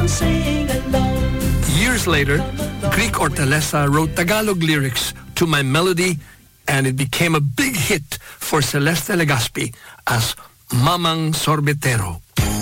Years later, Greek Ortalesa wrote Tagalog lyrics to my melody, and it became a big hit for Celeste Legazpi as Mamang Sorbetero.